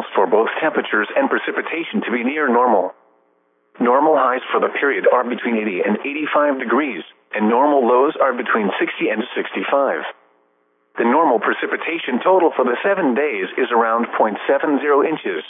calls for both temperatures and precipitation to be near normal. Normal highs for the period are between 80 and 85 degrees, and normal lows are between 60 and 65. The normal precipitation total for the 7 days is around 0.70 inches.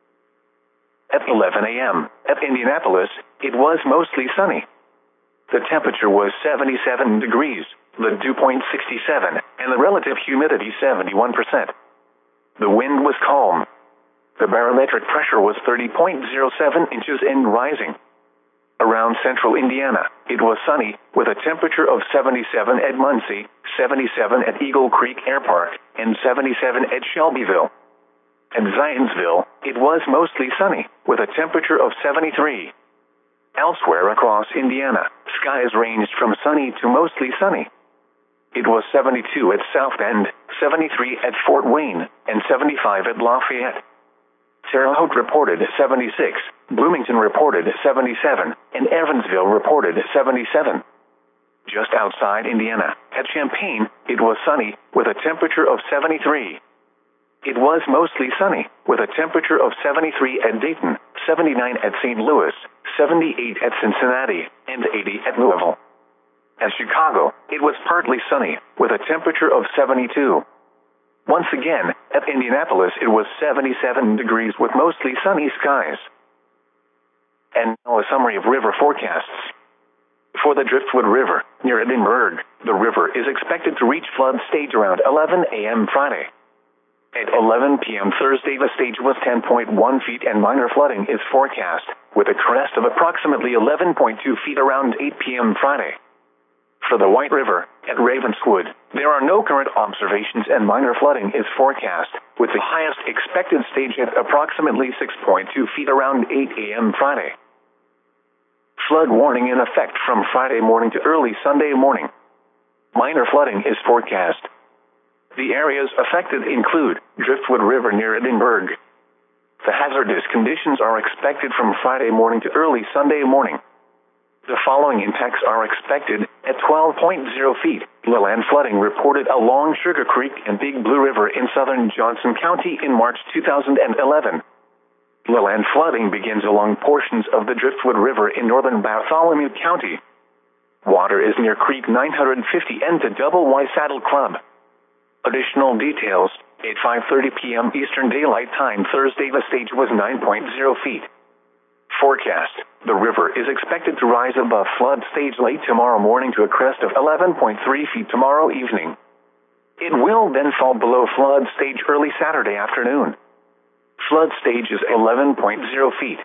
At 11 a.m., at Indianapolis, it was mostly sunny. The temperature was 77 degrees, the dew point 67, and the relative humidity 71%. The wind was calm. The barometric pressure was 30.07 inches and rising. Around central Indiana, it was sunny, with a temperature of 77 at Muncie, 77 at Eagle Creek Air Park, and 77 at Shelbyville. At Zionsville, it was mostly sunny, with a temperature of 73. Elsewhere across Indiana, skies ranged from sunny to mostly sunny. It was 72 at South Bend, 73 at Fort Wayne, and 75 at Lafayette. Terre Haute reported 76, Bloomington reported 77, and Evansville reported 77. Just outside Indiana, at Champaign, it was sunny, with a temperature of 73. It was mostly sunny, with a temperature of 73 at Dayton, 79 at St. Louis, 78 at Cincinnati, and 80 at Louisville. At Chicago, it was partly sunny, with a temperature of 72. Once again, at Indianapolis it was 77 degrees with mostly sunny skies. And now a summary of river forecasts. For the Driftwood River, near Edinburgh, the river is expected to reach flood stage around 11 a.m. Friday. At 11 p.m. Thursday, the stage was 10.1 feet and minor flooding is forecast, with a crest of approximately 11.2 feet around 8 p.m. Friday. For the White River, at Ravenswood, there are no current observations and minor flooding is forecast, with the highest expected stage at approximately 6.2 feet around 8 a.m. Friday. Flood warning in effect from Friday morning to early Sunday morning. Minor flooding is forecast. The areas affected include Driftwood River near Edinburgh. The hazardous conditions are expected from Friday morning to early Sunday morning. The following impacts are expected at 12.0 feet. Lowland flooding reported along Sugar Creek and Big Blue River in southern Johnson County in March 2011. Lowland flooding begins along portions of the Driftwood River in northern Bartholomew County. Water is near Creek 950 and to Double Y Saddle Club. Additional details, at 5:30 p.m. Eastern Daylight Time Thursday, the stage was 9.0 feet. Forecast, the river is expected to rise above flood stage late tomorrow morning to a crest of 11.3 feet tomorrow evening. It will then fall below flood stage early Saturday afternoon. Flood stage is 11.0 feet.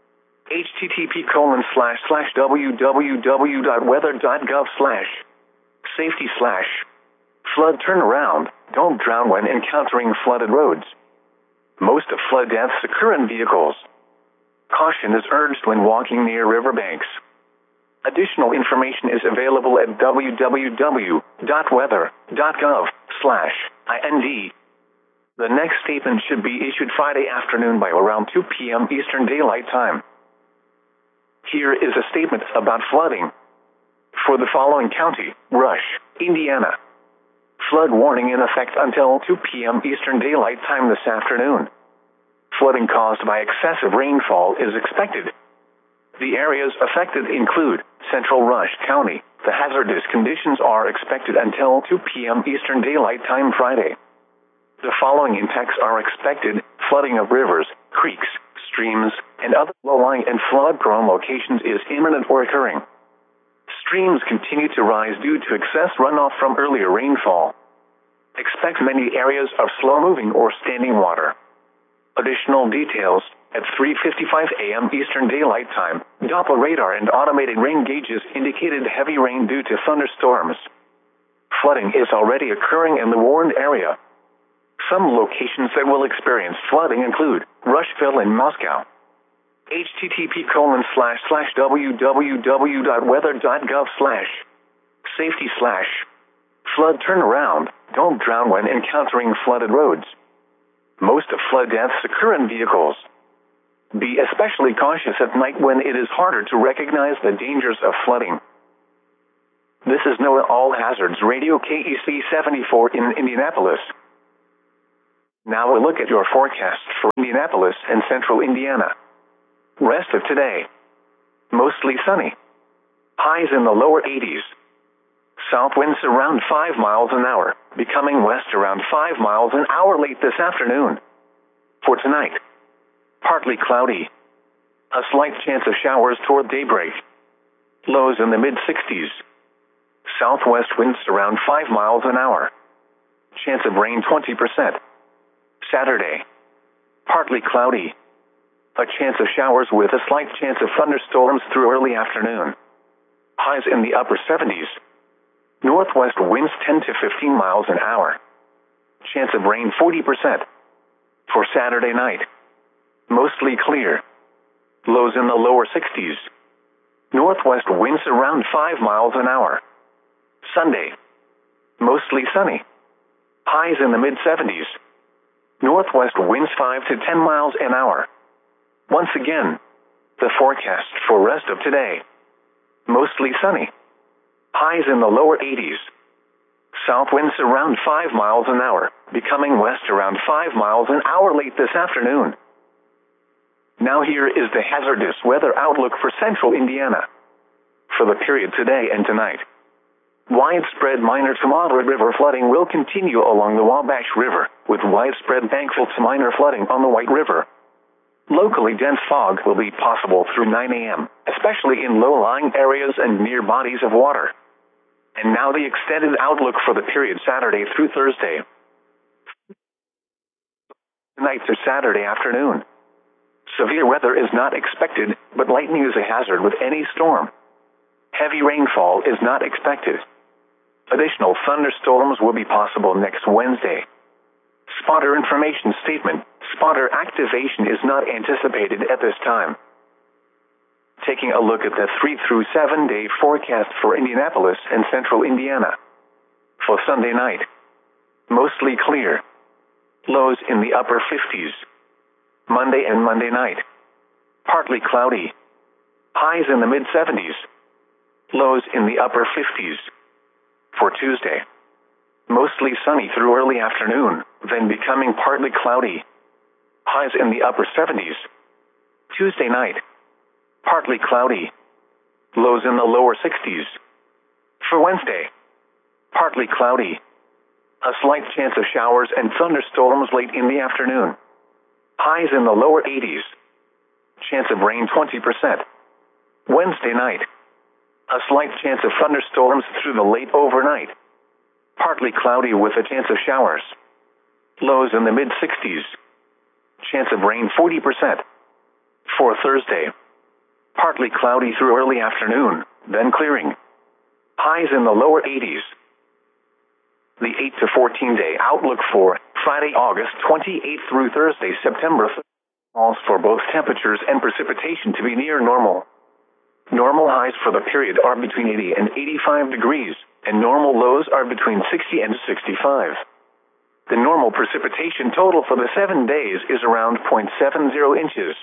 http://www.weather.gov/safety/ flood turnaround, don't drown when encountering flooded roads. Most of flood deaths occur in vehicles. Caution is urged when walking near riverbanks. Additional information is available at www.weather.gov/ind. The next statement should be issued Friday afternoon by around 2 p.m. Eastern Daylight Time. Here is a statement about flooding. For the following county, Rush, Indiana. Flood warning in effect until 2 p.m. Eastern Daylight Time this afternoon. Flooding caused by excessive rainfall is expected. The areas affected include Central Rush County. The hazardous conditions are expected until 2 p.m. Eastern Daylight Time Friday. The following impacts are expected: flooding of rivers, creeks, streams, and other low-lying and flood-prone locations is imminent or occurring. Streams continue to rise due to excess runoff from earlier rainfall. Expect many areas of slow-moving or standing water. Additional details, at 3:55 a.m. Eastern Daylight Time, Doppler radar and automated rain gauges indicated heavy rain due to thunderstorms. Flooding is already occurring in the warned area. Some locations that will experience flooding include Rushville and Moscow. http://www.weather.gov/safety/ flood turnaround, don't drown when encountering flooded roads. Most of flood deaths occur in vehicles. Be especially cautious at night when it is harder to recognize the dangers of flooding. This is NOAA All Hazards Radio KEC 74 in Indianapolis. Now a look at your forecast for Indianapolis and central Indiana. Rest of today. Mostly sunny. Highs in the lower 80s. South winds around 5 miles an hour, becoming west around 5 miles an hour late this afternoon. For tonight, partly cloudy. A slight chance of showers toward daybreak. Lows in the mid-60s. Southwest winds around 5 miles an hour. Chance of rain 20%. Saturday, partly cloudy. A chance of showers with a slight chance of thunderstorms through early afternoon. Highs in the upper 70s. Northwest winds 10 to 15 miles an hour. Chance of rain 40%. For Saturday night, mostly clear. Lows in the lower 60s. Northwest winds around 5 miles an hour. Sunday, mostly sunny. Highs in the mid-70s. Northwest winds 5 to 10 miles an hour. Once again, the forecast for rest of today. Mostly sunny. Highs in the lower 80s. South winds around 5 miles an hour, becoming west around 5 miles an hour late this afternoon. Now here is the hazardous weather outlook for central Indiana. For the period today and tonight, widespread minor to moderate river flooding will continue along the Wabash River, with widespread bankfull to minor flooding on the White River. Locally dense fog will be possible through 9 a.m., especially in low-lying areas and near bodies of water. And now the extended outlook for the period Saturday through Thursday. Night to Saturday afternoon. Severe weather is not expected, but lightning is a hazard with any storm. Heavy rainfall is not expected. Additional thunderstorms will be possible next Wednesday. Spotter information statement. Spotter activation is not anticipated at this time. Taking a look at the 3 through 7 day forecast for Indianapolis and central Indiana. For Sunday night, mostly clear. Lows in the upper 50s. Monday and Monday night, partly cloudy. Highs in the mid-70s. Lows in the upper 50s. For Tuesday, mostly sunny through early afternoon, then becoming partly cloudy. Highs in the upper 70s. Tuesday night, partly cloudy. Lows in the lower 60s. For Wednesday, partly cloudy. A slight chance of showers and thunderstorms late in the afternoon. Highs in the lower 80s. Chance of rain 20%. Wednesday night, a slight chance of thunderstorms through the late overnight. Partly cloudy with a chance of showers. Lows in the mid-60s. Chance of rain 40%. For Thursday, partly cloudy through early afternoon, then clearing. Highs in the lower 80s. The 8 to 14 day outlook for Friday, August 28th through Thursday, September 3rd calls for both temperatures and precipitation to be near normal. Normal highs for the period are between 80 and 85 degrees, and normal lows are between 60 and 65. The normal precipitation total for the 7 days is around 0.70 inches.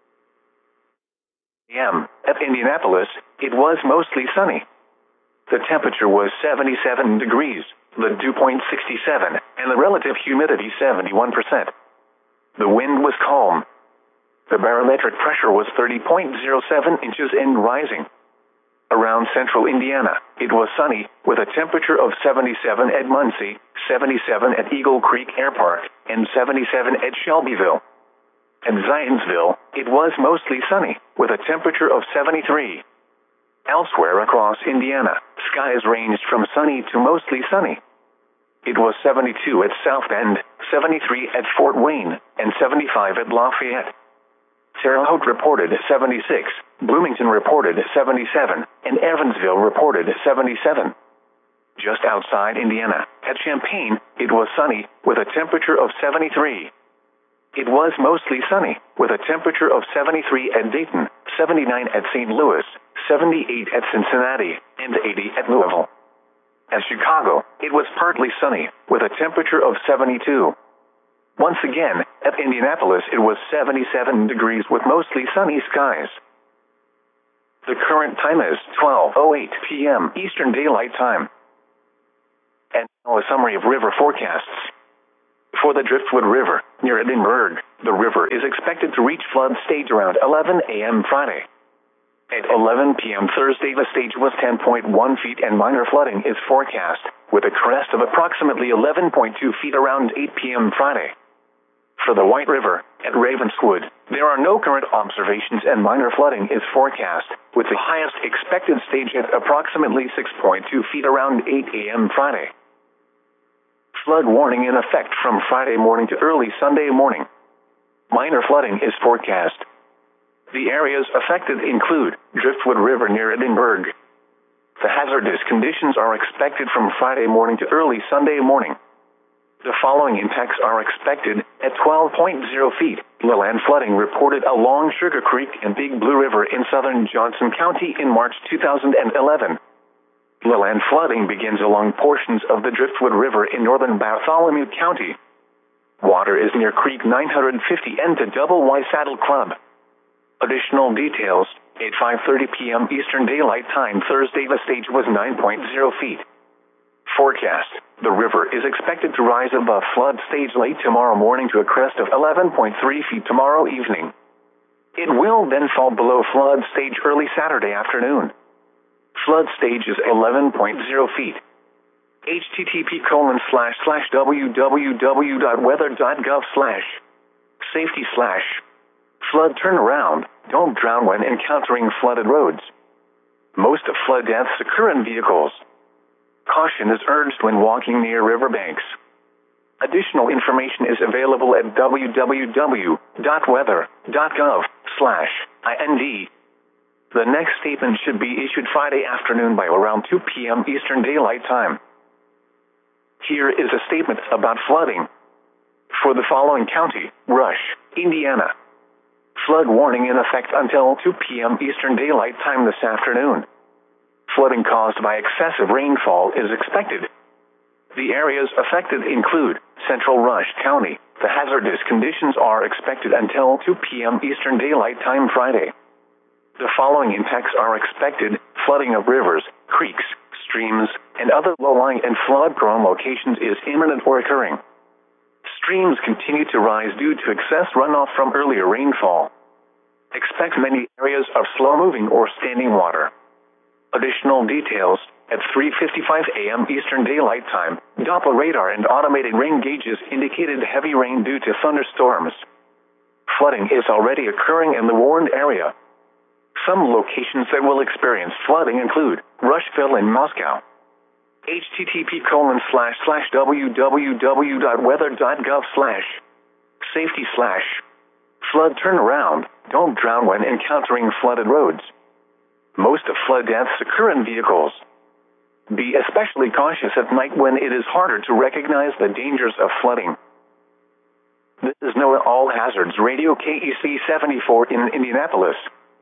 At Indianapolis, it was mostly sunny. The temperature was 77 degrees, the dew point 67, and the relative humidity 71%. The wind was calm. The barometric pressure was 30.07 inches and rising. Around central Indiana, it was sunny, with a temperature of 77 at Muncie, 77 at Eagle Creek Air Park, and 77 at Shelbyville. At Zionsville, it was mostly sunny, with a temperature of 73. Elsewhere across Indiana, skies ranged from sunny to mostly sunny. It was 72 at South Bend, 73 at Fort Wayne, and 75 at Lafayette. Terre Haute reported 76, Bloomington reported 77, and Evansville reported 77. Just outside Indiana, at Champaign, it was sunny, with a temperature of 73. It was mostly sunny, with a temperature of 73 at Dayton, 79 at St. Louis, 78 at Cincinnati, and 80 at Louisville. At Chicago, it was partly sunny, with a temperature of 72. Once again, at Indianapolis, it was 77 degrees with mostly sunny skies. The current time is 12:08 p.m. Eastern Daylight Time. And now a summary of river forecasts. For the Driftwood River, near Edinburgh, the river is expected to reach flood stage around 11 a.m. Friday. At 11 p.m. Thursday, the stage was 10.1 feet and minor flooding is forecast, with a crest of approximately 11.2 feet around 8 p.m. Friday. For the White River, at Ravenswood, there are no current observations and minor flooding is forecast, with the highest expected stage at approximately 6.2 feet around 8 a.m. Friday. Flood warning in effect from Friday morning to early Sunday morning. Minor flooding is forecast. The areas affected include Driftwood River near Edinburgh. The hazardous conditions are expected from Friday morning to early Sunday morning. The following impacts are expected at 12.0 feet. Lowland flooding reported along Sugar Creek and Big Blue River in southern Johnson County in March 2011. Lowland flooding begins along portions of the Driftwood River in northern Bartholomew County. Water is near Creek 950 N to Double Y Saddle Club. Additional details, at 5:30 p.m. Eastern Daylight Time Thursday, the stage was 9.0 feet. Forecast, the river is expected to rise above flood stage late tomorrow morning to a crest of 11.3 feet tomorrow evening. It will then fall below flood stage early Saturday afternoon. Flood stage is 11.0 feet. http://www.weather.gov/safety/flood turnaround. Don't drown when encountering flooded roads. Most of flood deaths occur in vehicles. Caution is urged when walking near riverbanks. Additional information is available at www.weather.gov/ind. The next statement should be issued Friday afternoon by around 2 p.m. Eastern Daylight Time. Here is a statement about flooding. For the following county, Rush, Indiana. Flood warning in effect until 2 p.m. Eastern Daylight Time this afternoon. Flooding caused by excessive rainfall is expected. The areas affected include Central Rush County. The hazardous conditions are expected until 2 p.m. Eastern Daylight Time Friday. The following impacts are expected: flooding of rivers, creeks, streams, and other low-lying and flood-prone locations is imminent or occurring. Streams continue to rise due to excess runoff from earlier rainfall. Expect many areas of slow-moving or standing water. Additional details, at 3:55 a.m. Eastern Daylight Time, Doppler radar and automated rain gauges indicated heavy rain due to thunderstorms. Flooding is already occurring in the warned area. Some locations that will experience flooding include Rushville and Moscow. http://www.weather.gov/safety/flood turnaround. Don't drown when encountering flooded roads. Most of flood deaths occur in vehicles. Be especially cautious at night when it is harder to recognize the dangers of flooding. This is NOAA All Hazards Radio KEC 74 in Indianapolis.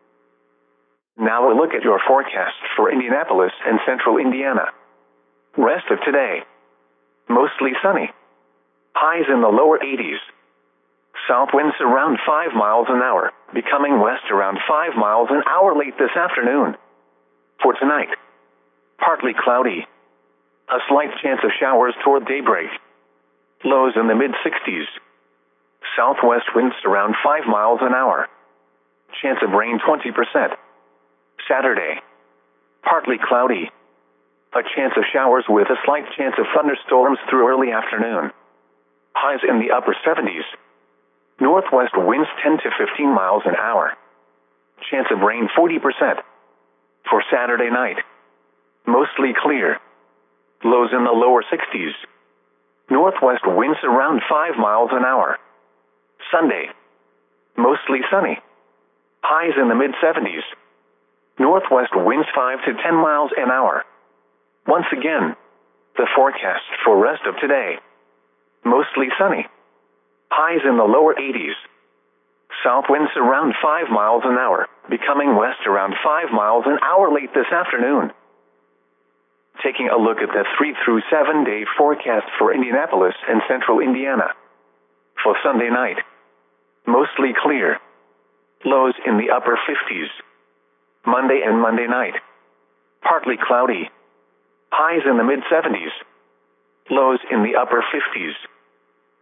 Now a look at your forecast for Indianapolis and central Indiana. Rest of today. Mostly sunny. Highs in the lower 80s. South winds around 5 miles an hour, becoming west around 5 miles an hour late this afternoon. For tonight, partly cloudy. A slight chance of showers toward daybreak. Lows in the mid-60s. Southwest winds around 5 miles an hour. Chance of rain 20%. Saturday, partly cloudy. A chance of showers with a slight chance of thunderstorms through early afternoon. Highs in the upper 70s. Northwest winds 10 to 15 miles an hour. Chance of rain 40%. For Saturday night, mostly clear. Lows in the lower 60s. Northwest winds around 5 miles an hour. Sunday, mostly sunny. Highs in the mid-70s. Northwest winds 5 to 10 miles an hour. Once again, the forecast for rest of today. Mostly sunny. Highs in the lower 80s. South winds around 5 miles an hour, becoming west around 5 miles an hour late this afternoon. Taking a look at the 3 through 7 day forecast for Indianapolis and central Indiana. For Sunday night, mostly clear. Lows in the upper 50s. Monday and Monday night, partly cloudy. Highs in the mid-70s. Lows in the upper 50s.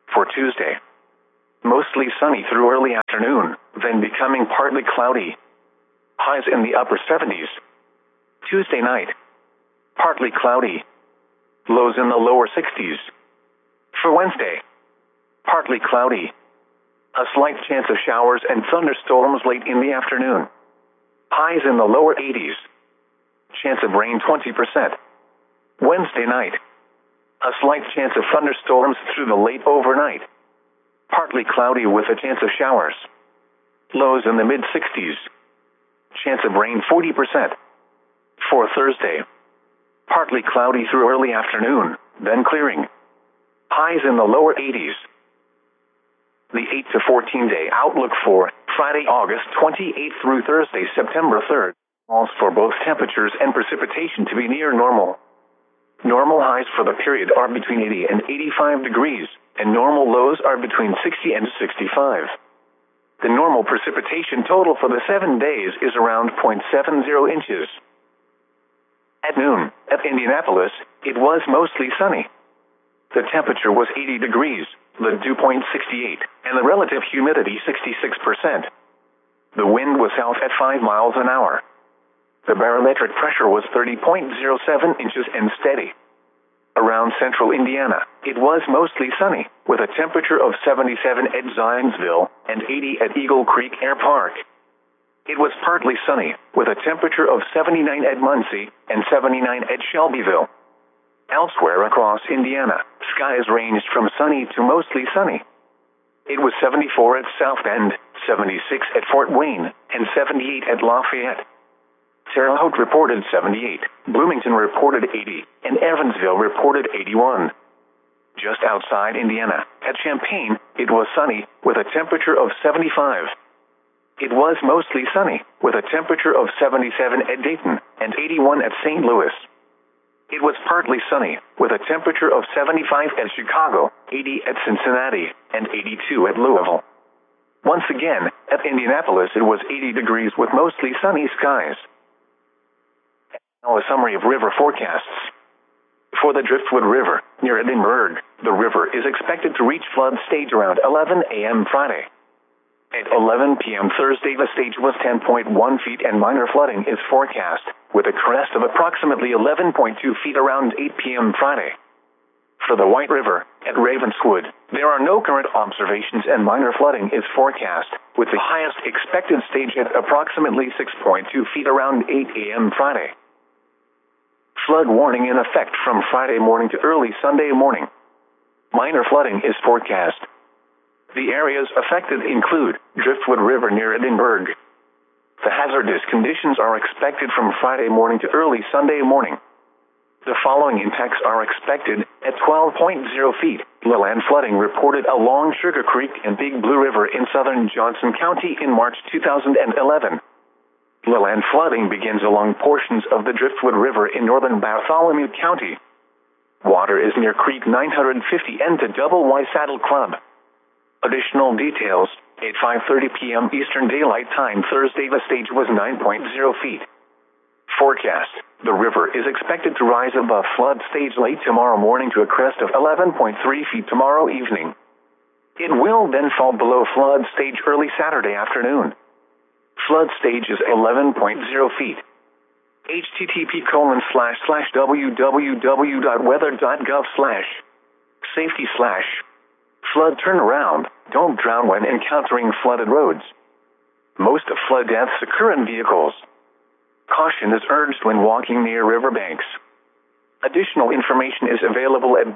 For Tuesday, mostly sunny through early afternoon, then becoming partly cloudy. Highs in the upper 70s. Tuesday night, partly cloudy. Lows in the lower 60s. For Wednesday, partly cloudy. A slight chance of showers and thunderstorms late in the afternoon. Highs in the lower 80s. Chance of rain 20%. Wednesday night, a slight chance of thunderstorms through the late overnight. Partly cloudy with a chance of showers. Lows in the mid-60s. Chance of rain 40%. For Thursday, partly cloudy through early afternoon, then clearing. Highs in the lower 80s. The 8 to 14 day outlook for Friday, August 28th through Thursday, September 3rd, calls for both temperatures and precipitation to be near normal. Normal highs for the period are between 80 and 85 degrees, and normal lows are between 60 and 65. The normal precipitation total for the 7 days is around 0.70 inches. At noon, at Indianapolis, it was mostly sunny. The temperature was 80 degrees, the dew point 68, and the relative humidity 66%. The wind was south at 5 miles an hour. The barometric pressure was 30.07 inches and steady. Around central Indiana, it was mostly sunny, with a temperature of 77 at Zionsville and 80 at Eagle Creek Air Park. It was partly sunny, with a temperature of 79 at Muncie and 79 at Shelbyville. Elsewhere across Indiana, skies ranged from sunny to mostly sunny. It was 74 at South Bend, 76 at Fort Wayne, and 78 at Lafayette. Terre Haute reported 78, Bloomington reported 80, and Evansville reported 81. Just outside Indiana, at Champaign, it was sunny, with a temperature of 75. It was mostly sunny, with a temperature of 77 at Dayton and 81 at St. Louis. It was partly sunny, with a temperature of 75 at Chicago, 80 at Cincinnati, and 82 at Louisville. Once again, at Indianapolis it was 80 degrees with mostly sunny skies. Now a summary of river forecasts. For the Driftwood River, near Edinburgh, the river is expected to reach flood stage around 11 a.m. Friday. At 11 p.m. Thursday, the stage was 10.1 feet and minor flooding is forecast, with a crest of approximately 11.2 feet around 8 p.m. Friday. For the White River, at Ravenswood, there are no current observations and minor flooding is forecast, with the highest expected stage at approximately 6.2 feet around 8 a.m. Friday. Flood warning in effect from Friday morning to early Sunday morning. Minor flooding is forecast. The areas affected include Driftwood River near Edinburgh. The hazardous conditions are expected from Friday morning to early Sunday morning. The following impacts are expected at 12.0 feet. Lowland flooding reported along Sugar Creek and Big Blue River in southern Johnson County in March 2011. Lowland flooding begins along portions of the Driftwood River in northern Bartholomew County. Water is near Creek 950 and to Double Y Saddle Club. Additional details, at 5:30 p.m. Eastern Daylight Time Thursday, the stage was 9.0 feet. Forecast, the river is expected to rise above flood stage late tomorrow morning to a crest of 11.3 feet tomorrow evening. It will then fall below flood stage early Saturday afternoon. Flood stage is 11.0 feet. http://www.weather.gov/safety/ flood turnaround, don't drown when encountering flooded roads. Most of flood deaths occur in vehicles. Caution is urged when walking near riverbanks. Additional information is available at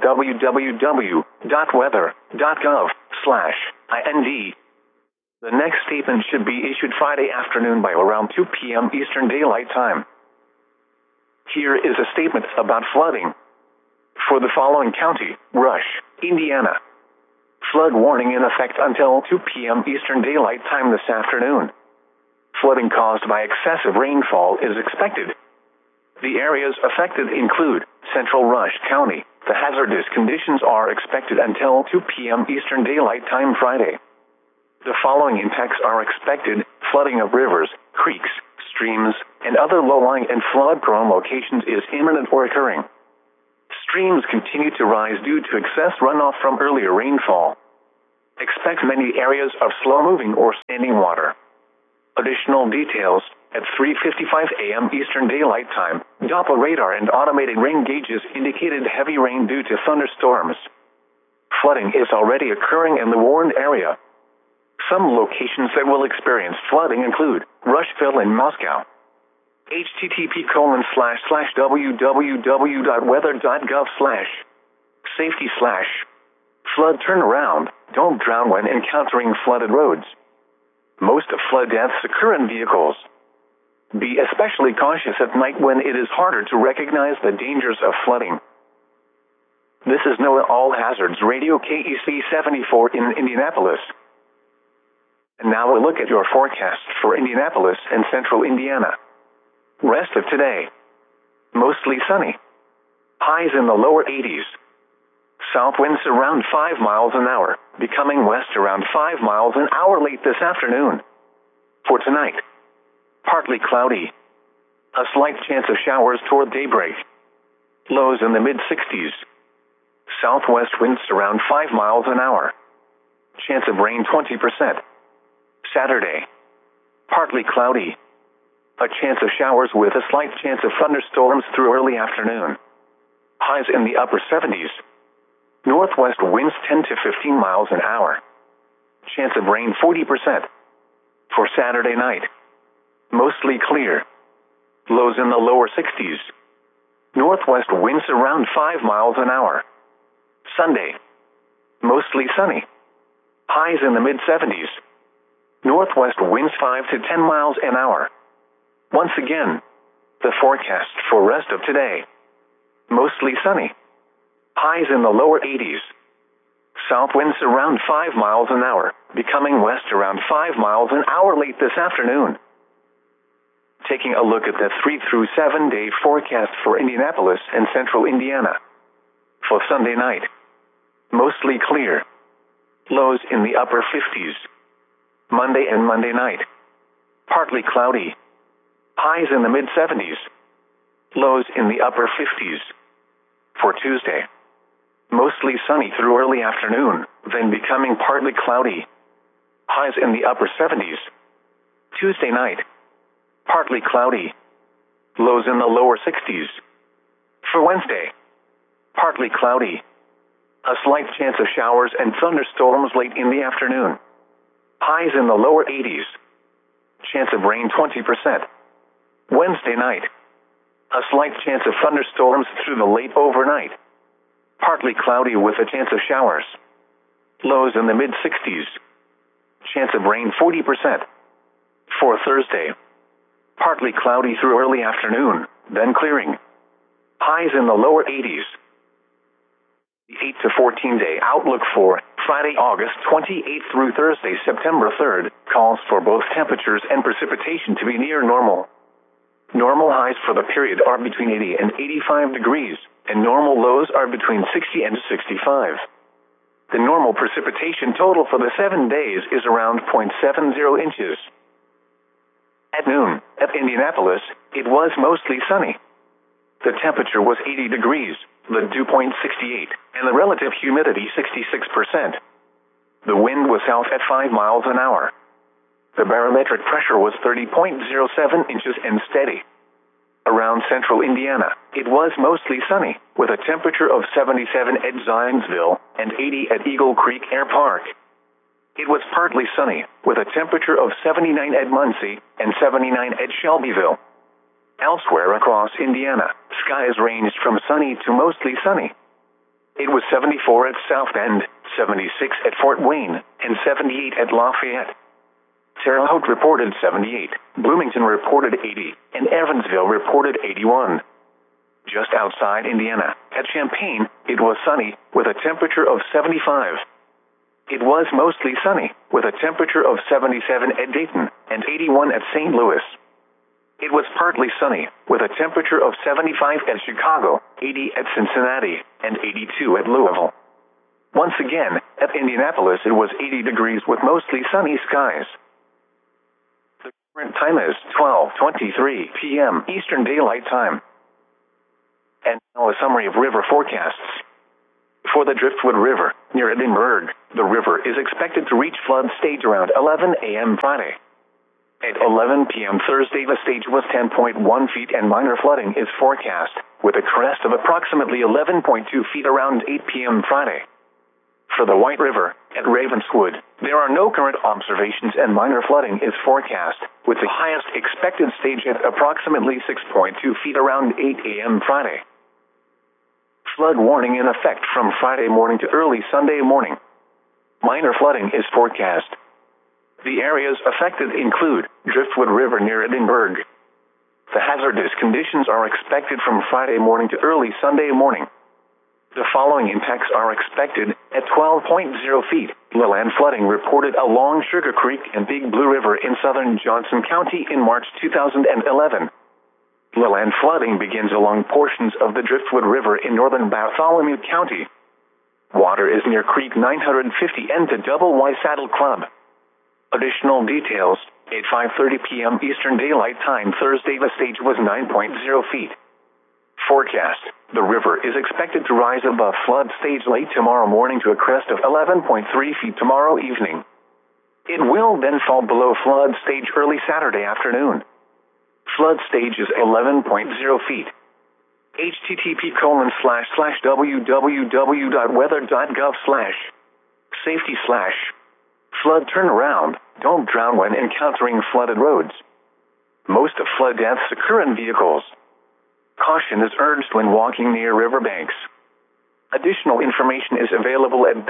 www.weather.gov/ind. The next statement should be issued Friday afternoon by around 2 p.m. Eastern Daylight Time. Here is a statement about flooding. For the following county, Rush, Indiana. Flood warning in effect until 2 p.m. Eastern Daylight Time this afternoon. Flooding caused by excessive rainfall is expected. The areas affected include Central Rush County. The hazardous conditions are expected until 2 p.m. Eastern Daylight Time Friday. The following impacts are expected: flooding of rivers, creeks, streams, and other low-lying and flood-prone locations is imminent or occurring. Streams continue to rise due to excess runoff from earlier rainfall. Expect many areas of slow-moving or standing water. Additional details, at 3:55 a.m. Eastern Daylight Time, Doppler radar and automated rain gauges indicated heavy rain due to thunderstorms. Flooding is already occurring in the warned area. Some locations that will experience flooding include Rushville and Moscow. http://www.weather.gov/safety/flood turnaround. Don't drown when encountering flooded roads. Most flood deaths occur in vehicles. Be especially cautious at night when it is harder to recognize the dangers of flooding. This is NOAA All Hazards Radio KEC 74 in Indianapolis. And now a look at your forecast for Indianapolis and central Indiana. Rest of today. Mostly sunny. Highs in the lower 80s. South winds around 5 miles an hour, becoming west around 5 miles an hour late this afternoon. For tonight, partly cloudy. A slight chance of showers toward daybreak. Lows in the mid-60s. Southwest winds around 5 miles an hour. Chance of rain 20%. Saturday, partly cloudy. A chance of showers with a slight chance of thunderstorms through early afternoon. Highs in the upper 70s. Northwest winds 10 to 15 miles an hour. Chance of rain 40%. For Saturday night, mostly clear. Lows in the lower 60s. Northwest winds around 5 miles an hour. Sunday, mostly sunny. Highs in the mid-70s. Northwest winds 5 to 10 miles an hour. Once again, the forecast for rest of today. Mostly sunny. Highs in the lower 80s. South winds around 5 miles an hour, becoming west around 5 miles an hour late this afternoon. Taking a look at the 3 through 7 day forecast for Indianapolis and central Indiana. For Sunday night, mostly clear. Lows in the upper 50s. Monday and Monday night, partly cloudy. Highs in the mid-70s. Lows in the upper 50s. For Tuesday, mostly sunny through early afternoon, then becoming partly cloudy. Highs in the upper 70s. Tuesday night, partly cloudy. Lows in the lower 60s. For Wednesday, partly cloudy. A slight chance of showers and thunderstorms late in the afternoon. Highs in the lower 80s. Chance of rain 20%. Wednesday night, a slight chance of thunderstorms through the late overnight. Partly cloudy with a chance of showers. Lows in the mid-60s. Chance of rain 40%. For Thursday, partly cloudy through early afternoon, then clearing. Highs in the lower 80s. The 8 to 14 day outlook for Friday, August 28th through Thursday, September 3rd, calls for both temperatures and precipitation to be near normal. Normal highs for the period are between 80 and 85 degrees, and normal lows are between 60 and 65. The normal precipitation total for the 7 days is around 0.70 inches. At noon, at Indianapolis, it was mostly sunny. The temperature was 80 degrees, the dew point 68, and the relative humidity 66%. The wind was south at 5 miles an hour. The barometric pressure was 30.07 inches and steady. Around central Indiana, it was mostly sunny, with a temperature of 77 at Zionsville and 80 at Eagle Creek Air Park. It was partly sunny, with a temperature of 79 at Muncie and 79 at Shelbyville. Elsewhere across Indiana, skies ranged from sunny to mostly sunny. It was 74 at South Bend, 76 at Fort Wayne, and 78 at Lafayette. Terre Haute reported 78, Bloomington reported 80, and Evansville reported 81. Just outside Indiana, at Champaign, it was sunny, with a temperature of 75. It was mostly sunny, with a temperature of 77 at Dayton and 81 at St. Louis. It was partly sunny, with a temperature of 75 at Chicago, 80 at Cincinnati, and 82 at Louisville. Once again, at Indianapolis it was 80 degrees with mostly sunny skies. The current time is 12:23 p.m. Eastern Daylight Time. And now a summary of river forecasts. For the Driftwood River, near Edinburgh, the river is expected to reach flood stage around 11 a.m. Friday. At 11 p.m. Thursday, the stage was 10.1 feet and minor flooding is forecast, with a crest of approximately 11.2 feet around 8 p.m. Friday. For the White River, at Ravenswood, there are no current observations and minor flooding is forecast, with the highest expected stage at approximately 6.2 feet around 8 a.m. Friday. Flood warning in effect from Friday morning to early Sunday morning. Minor flooding is forecast. The areas affected include Driftwood River near Edinburgh. The hazardous conditions are expected from Friday morning to early Sunday morning. The following impacts are expected at 12.0 feet. Lowland flooding reported along Sugar Creek and Big Blue River in southern Johnson County in March 2011. Lowland flooding begins along portions of the Driftwood River in northern Bartholomew County. Water is near Creek 950 and the Double Y Saddle Club. Additional details, at 5:30 p.m. Eastern Daylight Time Thursday, the stage was 9.0 feet. Forecast, the river is expected to rise above flood stage late tomorrow morning to a crest of 11.3 feet tomorrow evening. It will then fall below flood stage early Saturday afternoon. Flood stage is 11.0 feet. http://www.weather.gov/safety/ flood turnaround, don't drown when encountering flooded roads. Most of flood deaths occur in vehicles. Caution is urged when walking near riverbanks. Additional information is available at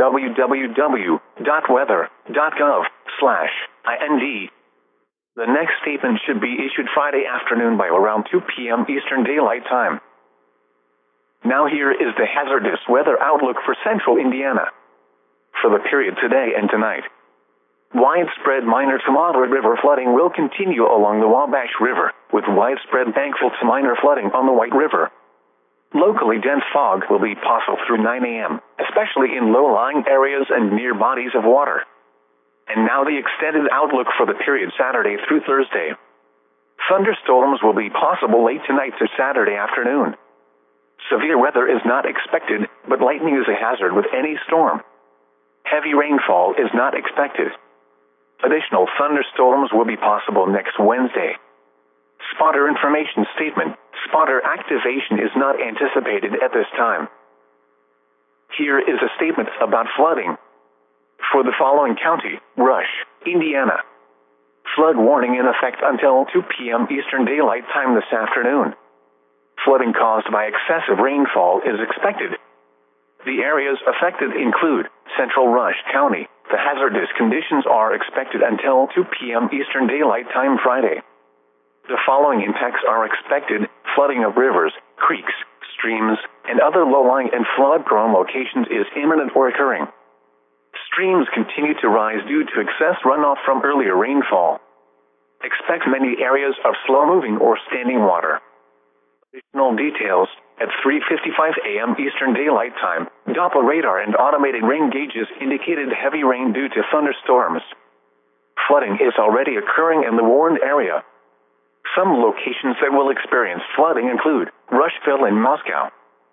www.weather.gov/ind. The next statement should be issued Friday afternoon by around 2 p.m. Eastern Daylight Time. Now here is the hazardous weather outlook for central Indiana. For the period today and tonight, widespread minor to moderate river flooding will continue along the Wabash River, with widespread bankfull to minor flooding on the White River. Locally dense fog will be possible through 9 a.m., especially in low-lying areas and near bodies of water. And now the extended outlook for the period Saturday through Thursday. Thunderstorms will be possible late tonight to Saturday afternoon. Severe weather is not expected, but lightning is a hazard with any storm. Heavy rainfall is not expected. Additional thunderstorms will be possible next Wednesday. Spotter information statement. Spotter activation is not anticipated at this time. Here is a statement about flooding. For the following county, Rush, Indiana. Flood warning in effect until 2 p.m. Eastern Daylight Time this afternoon. Flooding caused by excessive rainfall is expected. The areas affected include Central Rush County. The hazardous conditions are expected until 2 p.m. Eastern Daylight Time Friday. The following impacts are expected: flooding of rivers, creeks, streams, and other low-lying and flood-prone locations is imminent or occurring. Streams continue to rise due to excess runoff from earlier rainfall. Expect many areas of slow-moving or standing water. Additional details, at 3:55 a.m. Eastern Daylight Time, Doppler radar and automated rain gauges indicated heavy rain due to thunderstorms. Flooding is already occurring in the warned area. Some locations that will experience flooding include Rushville and Moscow.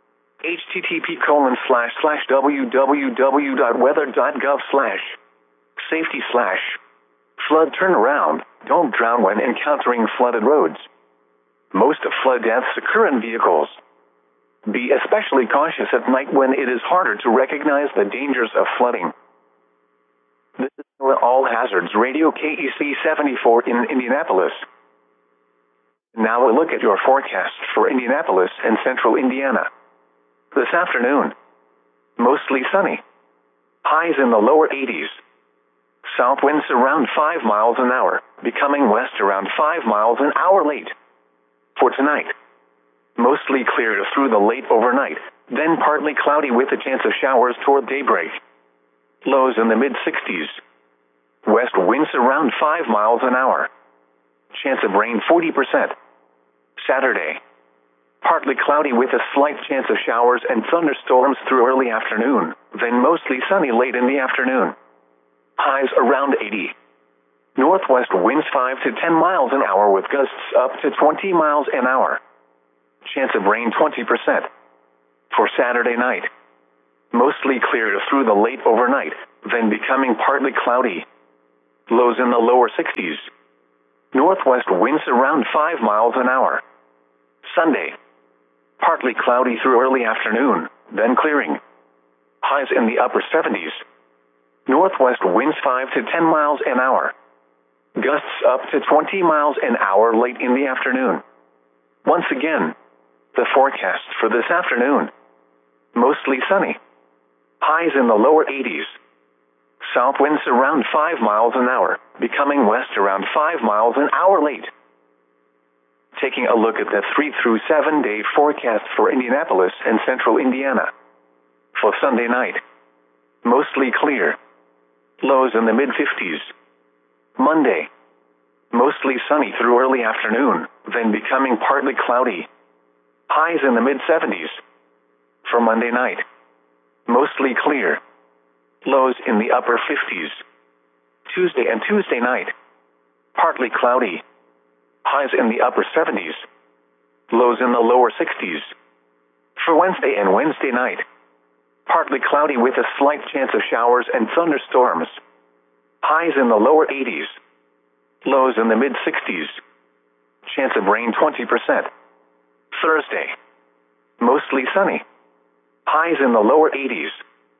http://www.weather.gov/safety/ flood turnaround, don't drown when encountering flooded roads. Most of flood deaths occur in vehicles. Be especially cautious at night when it is harder to recognize the dangers of flooding. This is All Hazards Radio KEC 74 in Indianapolis. Now a look at your forecast for Indianapolis and central Indiana. This afternoon, mostly sunny. Highs in the lower 80s. South winds around 5 miles an hour, becoming west around 5 miles an hour late. For tonight, mostly clear through the late overnight, then partly cloudy with a chance of showers toward daybreak. Lows in the mid-60s. West winds around 5 miles an hour. Chance of rain 40%. Saturday, partly cloudy with a slight chance of showers and thunderstorms through early afternoon, then mostly sunny late in the afternoon. Highs around 80. Northwest winds 5 to 10 miles an hour with gusts up to 20 miles an hour. Chance of rain 20%. For Saturday night, mostly clear through the late overnight, then becoming partly cloudy. Lows in the lower 60s. Northwest winds around 5 miles an hour. Sunday. Partly cloudy through early afternoon, then clearing. Highs in the upper 70s. Northwest winds 5 to 10 miles an hour. Gusts up to 20 miles an hour late in the afternoon. Once again, the forecast for this afternoon. Mostly sunny. Highs in the lower 80s. South winds around 5 miles an hour, becoming west around 5 miles an hour late. Taking a look at the 3 through 7 day forecast for Indianapolis and central Indiana. For Sunday night, mostly clear. Lows in the mid-50s. Monday, mostly sunny through early afternoon, then becoming partly cloudy. Highs in the mid-70s. For Monday night, mostly clear. Lows in the upper 50s. Tuesday and Tuesday night, partly cloudy. Highs in the upper 70s. Lows in the lower 60s. For Wednesday and Wednesday night, partly cloudy with a slight chance of showers and thunderstorms. Highs in the lower 80s. Lows in the mid-60s. Chance of rain 20%. Thursday, mostly sunny. Highs in the lower 80s.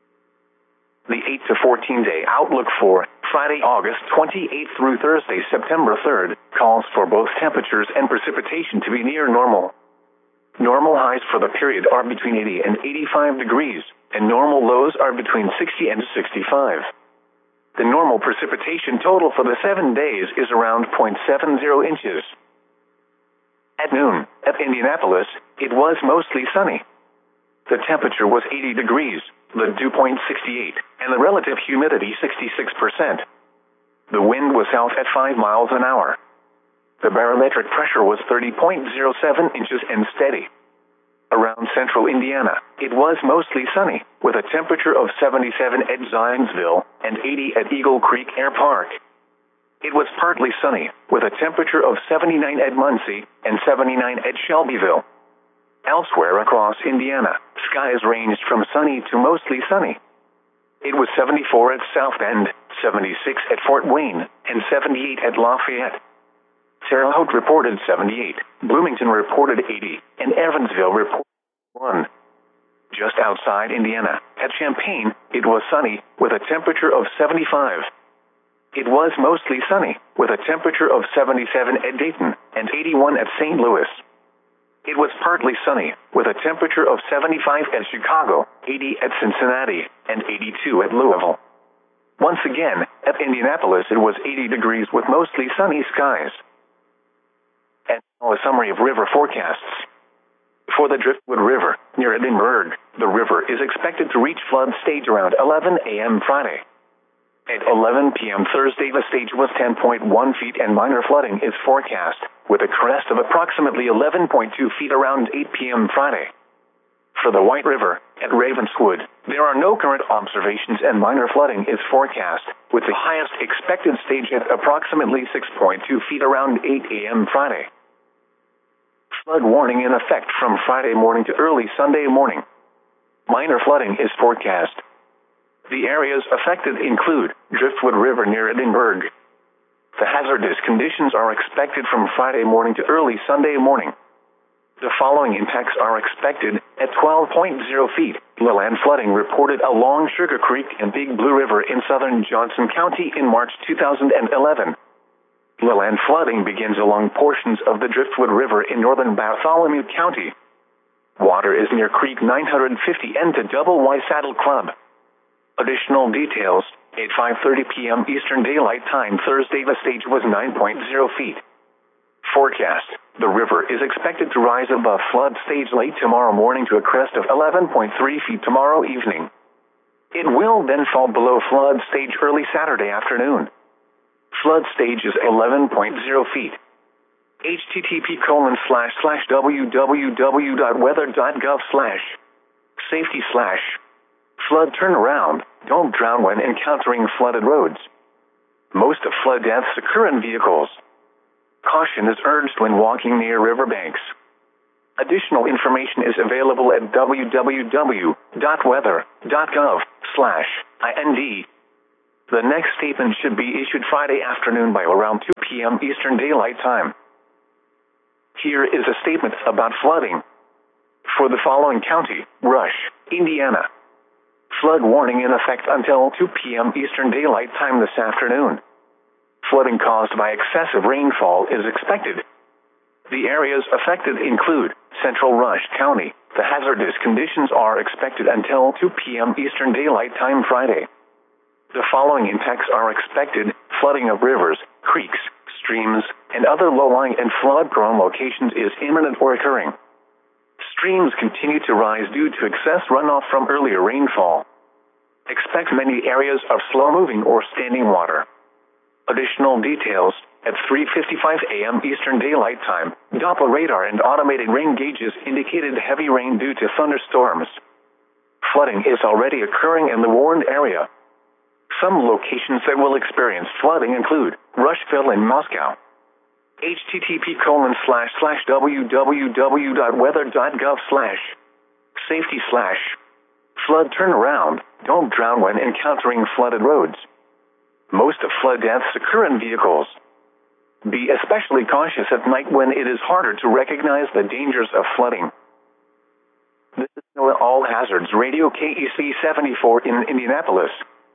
The 8 to 14 day outlook for Friday, August 28th through Thursday, September 3rd, calls for both temperatures and precipitation to be near normal. Normal highs for the period are between 80 and 85 degrees, and normal lows are between 60 and 65. The normal precipitation total for the 7 days is around 0.70 inches. At noon, at Indianapolis, it was mostly sunny. The temperature was 80 degrees, the dew point 68, and the relative humidity 66%. The wind was south at 5 miles an hour. The barometric pressure was 30.07 inches and steady. Around central Indiana, it was mostly sunny, with a temperature of 77 at Zionsville and 80 at Eagle Creek Air Park. It was partly sunny, with a temperature of 79 at Muncie and 79 at Shelbyville. Elsewhere across Indiana, skies ranged from sunny to mostly sunny. It was 74 at South Bend, 76 at Fort Wayne, and 78 at Lafayette. Terre Haute reported 78, Bloomington reported 80, and Evansville reported 1. Just outside Indiana, at Champaign, it was sunny, with a temperature of 75. It was mostly sunny, with a temperature of 77 at Dayton, and 81 at St. Louis. It was partly sunny, with a temperature of 75 at Chicago, 80 at Cincinnati, and 82 at Louisville. Once again, at Indianapolis it was 80 degrees with mostly sunny skies. And now a summary of river forecasts. For the Driftwood River, near Edinburgh, the river is expected to reach flood stage around 11 a.m. Friday. At 11 p.m. Thursday, the stage was 10.1 feet and minor flooding is forecast, with a crest of approximately 11.2 feet around 8 p.m. Friday. For the White River, at Ravenswood, there are no current observations and minor flooding is forecast, with the highest expected stage at approximately 6.2 feet around 8 a.m. Friday. Flood warning in effect from Friday morning to early Sunday morning. Minor flooding is forecast. The areas affected include Driftwood River near Edinburgh. The hazardous conditions are expected from Friday morning to early Sunday morning. The following impacts are expected at 12.0 feet. Lowland flooding reported along Sugar Creek and Big Blue River in southern Johnson County in March 2011. Lowland flooding begins along portions of the Driftwood River in northern Bartholomew County. Water is near Creek 950 N to Double Y Saddle Club. Additional details, at 5:30 p.m. Eastern Daylight Time Thursday, the stage was 9.0 feet. Forecast, the river is expected to rise above flood stage late tomorrow morning to a crest of 11.3 feet tomorrow evening. It will then fall below flood stage early Saturday afternoon. Flood stage is 11.0 feet. http://www.weather.gov/safety/flood turnaround. Don't drown when encountering flooded roads. Most of flood deaths occur in vehicles. Caution is urged when walking near riverbanks. Additional information is available at www.weather.gov/ind. The next statement should be issued Friday afternoon by around 2 p.m. Eastern Daylight Time. Here is a statement about flooding. For the following county, Rush, Indiana. Flood warning in effect until 2 p.m. Eastern Daylight Time this afternoon. Flooding caused by excessive rainfall is expected. The areas affected include Central Rush County. The hazardous conditions are expected until 2 p.m. Eastern Daylight Time Friday. The following impacts are expected: flooding of rivers, creeks, streams, and other low-lying and flood-prone locations is imminent or occurring. Streams continue to rise due to excess runoff from earlier rainfall. Expect many areas of slow-moving or standing water. Additional details: at 3:55 a.m. Eastern Daylight Time, Doppler radar and automated rain gauges indicated heavy rain due to thunderstorms. Flooding is already occurring in the warned area. Some locations that will experience flooding include Rushville and Moscow. http://www.weather.gov/safety/flood turnaround. Don't drown when encountering flooded roads. Most of flood deaths occur in vehicles. Be especially cautious at night when it is harder to recognize the dangers of flooding. This is NOAA All Hazards Radio KEC 74 in Indianapolis.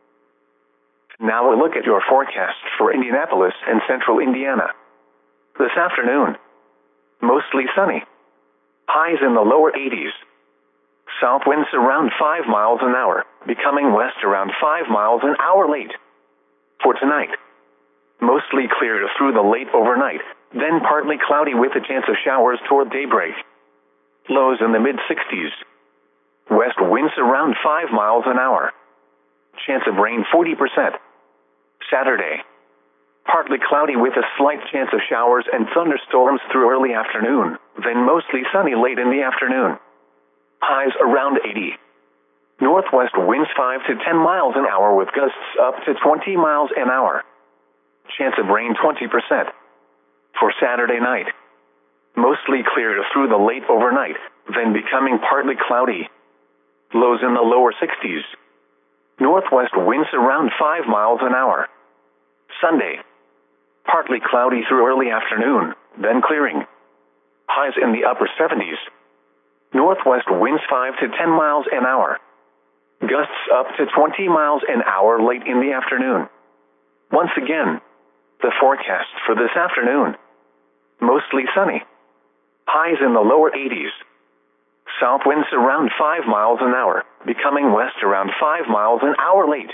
Now a look at your forecast for Indianapolis and central Indiana. This afternoon, mostly sunny. Highs in the lower 80s. South winds around 5 miles an hour, becoming west around 5 miles an hour late. For tonight, mostly clear through the late overnight, then partly cloudy with a chance of showers toward daybreak. Lows in the mid-60s. West winds around 5 miles an hour. Chance of rain 40%. Saturday, partly cloudy with a slight chance of showers and thunderstorms through early afternoon, then mostly sunny late in the afternoon. Highs around 80. Northwest winds 5 to 10 miles an hour with gusts up to 20 miles an hour. Chance of rain 20%. For Saturday night, mostly clear through the late overnight, then becoming partly cloudy. Lows in the lower 60s. Northwest winds around 5 miles an hour. Sunday, partly cloudy through early afternoon, then clearing. Highs in the upper 70s. Northwest winds 5 to 10 miles an hour. Gusts up to 20 miles an hour late in the afternoon. Once again, the forecast for this afternoon. Mostly sunny. Highs in the lower 80s. South winds around 5 miles an hour, becoming west around 5 miles an hour late.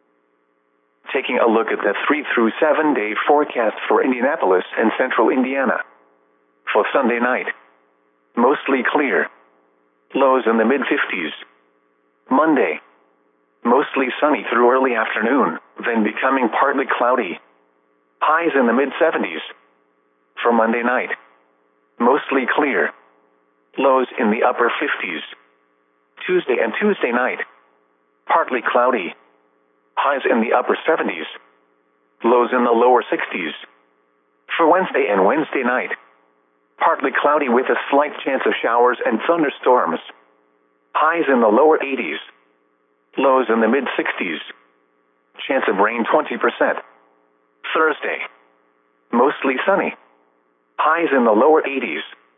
Taking a look at the 3 through 7 day forecast for Indianapolis and central Indiana. For Sunday night, mostly clear. Lows in the mid-50s. Monday, mostly sunny through early afternoon, then becoming partly cloudy. Highs in the mid-70s. For Monday night, mostly clear. Lows in the upper 50s. Tuesday and Tuesday night, partly cloudy. Highs in the upper 70s. Lows in the lower 60s. For Wednesday and Wednesday night, partly cloudy with a slight chance of showers and thunderstorms. Highs in the lower 80s. Lows in the mid-60s. Chance of rain 20%. Thursday, mostly sunny. Highs in the lower 80s.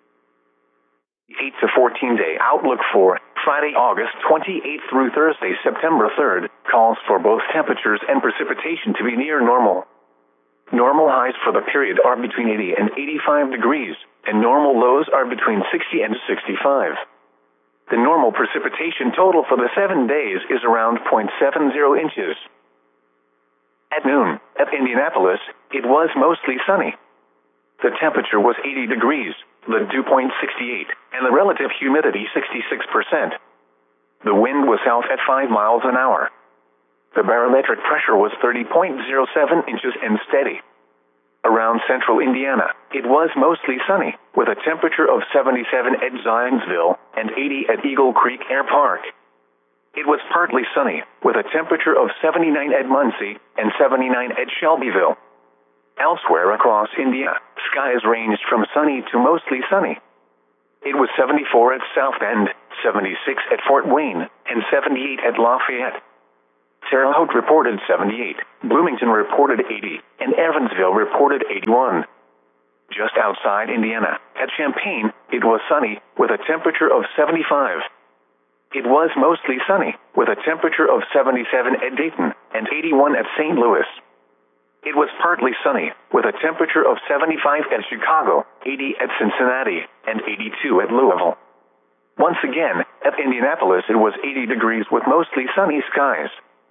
8 to 14 day outlook for Friday, August 28th through Thursday, September 3rd, calls for both temperatures and precipitation to be near normal. Normal highs for the period are between 80 and 85 degrees, and normal lows are between 60 and 65. The normal precipitation total for the 7 days is around 0.70 inches. At noon, at Indianapolis, it was mostly sunny. The temperature was 80 degrees, the dew point 68, and the relative humidity 66%. The wind was south at 5 miles an hour. The barometric pressure was 30.07 inches and steady. Around central Indiana, it was mostly sunny, with a temperature of 77 at Zionsville and 80 at Eagle Creek Air Park. It was partly sunny, with a temperature of 79 at Muncie and 79 at Shelbyville. Elsewhere across India, skies ranged from sunny to mostly sunny. It was 74 at South Bend, 76 at Fort Wayne, and 78 at Lafayette. Terre Haute reported 78, Bloomington reported 80, and Evansville reported 81. Just outside Indiana, at Champaign, it was sunny, with a temperature of 75. It was mostly sunny, with a temperature of 77 at Dayton, and 81 at St. Louis. It was partly sunny, with a temperature of 75 at Chicago, 80 at Cincinnati, and 82 at Louisville. Once again, at Indianapolis it was 80 degrees with mostly sunny skies.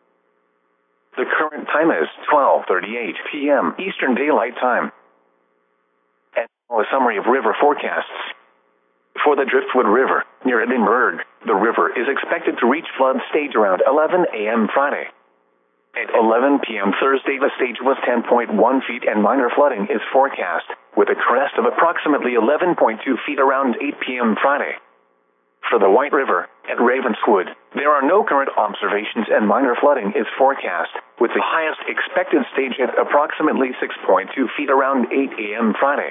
The current time is 12:38 p.m. Eastern Daylight Time. And now a summary of river forecasts. For the Driftwood River, near Edinburgh, the river is expected to reach flood stage around 11 a.m. Friday. At 11 p.m. Thursday, the stage was 10.1 feet and minor flooding is forecast, with a crest of approximately 11.2 feet around 8 p.m. Friday. For the White River, at Ravenswood, there are no current observations and minor flooding is forecast, with the highest expected stage at approximately 6.2 feet around 8 a.m. Friday.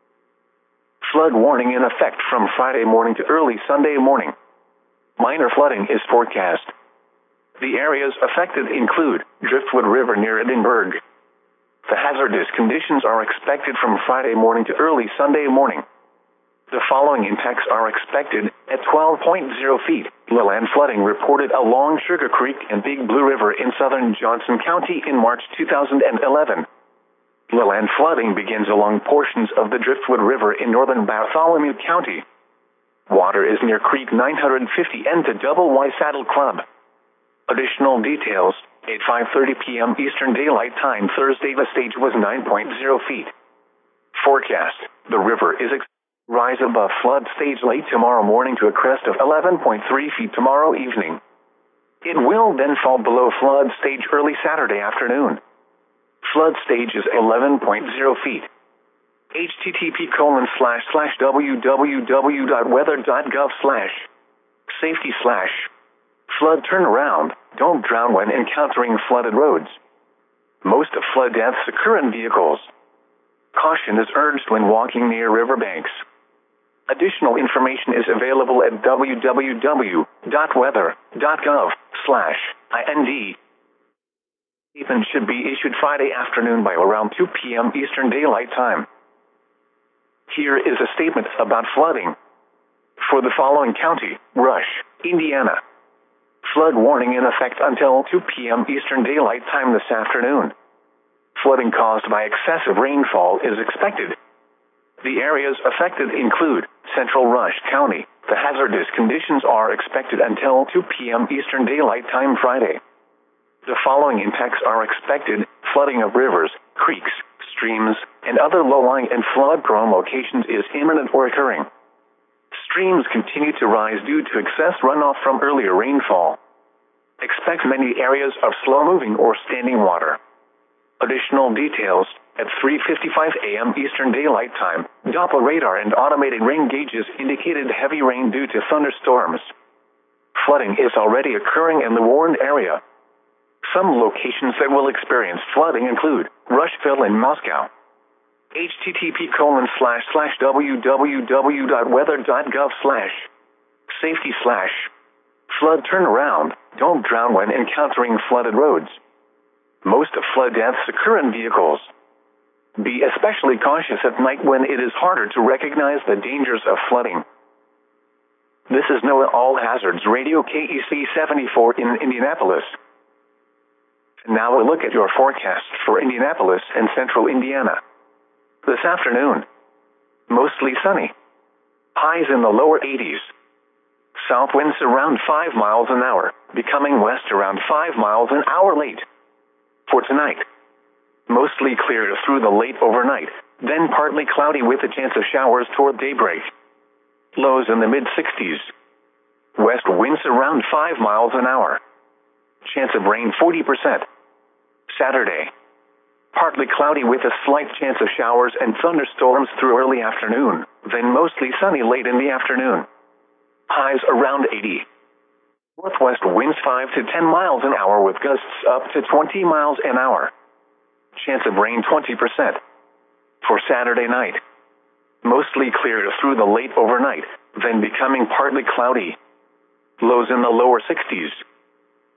Flood warning in effect from Friday morning to early Sunday morning. Minor flooding is forecast. The areas affected include Driftwood River near Edinburgh. The hazardous conditions are expected from Friday morning to early Sunday morning. The following impacts are expected at 12.0 feet. Lowland flooding reported along Sugar Creek and Big Blue River in southern Johnson County in March 2011. Lowland flooding begins along portions of the Driftwood River in northern Bartholomew County. Water is near Creek 950 and to Double Y Saddle Club. Additional details, at 5:30 p.m. Eastern Daylight Time Thursday the stage was 9.0 feet. Forecast, the river is expected to rise above flood stage late tomorrow morning to a crest of 11.3 feet tomorrow evening. It will then fall below flood stage early Saturday afternoon. Flood stage is 11.0 feet. http://www.weather.gov/safety/flood turnaround, don't drown when encountering flooded roads. Most of flood deaths occur in vehicles. Caution is urged when walking near riverbanks. Additional information is available at www.weather.gov/ind. Statement should be issued Friday afternoon by around 2 p.m. Eastern Daylight Time. Here is a statement about flooding. For the following county, Rush, Indiana. Flood warning in effect until 2 p.m. Eastern Daylight Time this afternoon. Flooding caused by excessive rainfall is expected. The areas affected include Central Rush County. The hazardous conditions are expected until 2 p.m. Eastern Daylight Time Friday. The following impacts are expected: flooding of rivers, creeks, streams, and other low-lying and flood-prone locations is imminent or occurring. Streams continue to rise due to excess runoff from earlier rainfall. Expect many areas of slow-moving or standing water. Additional details, at 3:55 a.m. Eastern Daylight Time, Doppler radar and automated rain gauges indicated heavy rain due to thunderstorms. Flooding is already occurring in the warned area. Some locations that will experience flooding include Rushville and Moscow. http://weather.gov/safety/flood turnaround, don't drown when encountering flooded roads. Most of flood deaths occur in vehicles. Be especially cautious at night when it is harder to recognize the dangers of flooding. This is NOAA All Hazards Radio KEC 74 in Indianapolis. Now a look at your forecast for Indianapolis and central Indiana. This afternoon, mostly sunny. Highs in the lower 80s. South winds around 5 miles an hour, becoming west around 5 miles an hour late. For tonight, mostly clear through the late overnight, then partly cloudy with a chance of showers toward daybreak. Lows in the mid-60s. West winds around 5 miles an hour. Chance of rain 40%. Saturday, partly cloudy with a slight chance of showers and thunderstorms through early afternoon, then mostly sunny late in the afternoon. Highs around 80. Northwest winds 5 to 10 miles an hour with gusts up to 20 miles an hour. Chance of rain 20%. For Saturday night, mostly clear through the late overnight, then becoming partly cloudy. Lows in the lower 60s.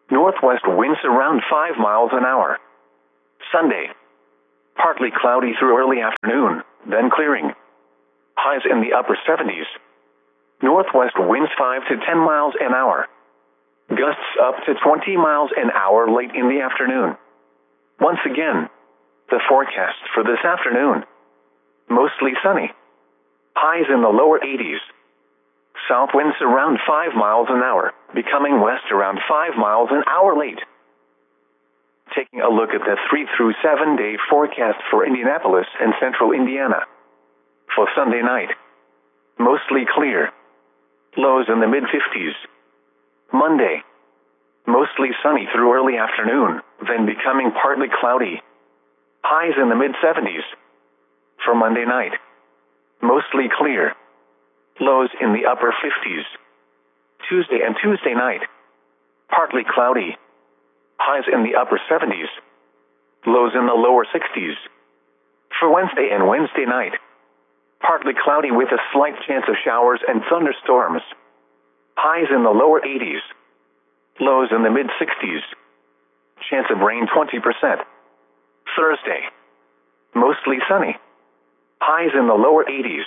Northwest winds around 5 miles an hour. Sunday. Partly cloudy through early afternoon, then clearing. Highs in the upper 70s. Northwest winds 5 to 10 miles an hour. Gusts up to 20 miles an hour late in the afternoon. Once again, the forecast for this afternoon. Mostly sunny. Highs in the lower 80s. South winds around 5 miles an hour, becoming west around 5 miles an hour late. Taking a look at the 3 through 7 day forecast for Indianapolis and central Indiana. For Sunday night, mostly clear. Lows in the mid-50s. Monday, mostly sunny through early afternoon, then becoming partly cloudy. Highs in the mid-70s. For Monday night, mostly clear. Lows in the upper 50s. Tuesday and Tuesday night, partly cloudy. Highs in the upper 70s. Lows in the lower 60s. For Wednesday and Wednesday night, partly cloudy with a slight chance of showers and thunderstorms. Highs in the lower 80s. Lows in the mid-60s. Chance of rain 20%. Thursday, mostly sunny. Highs in the lower 80s.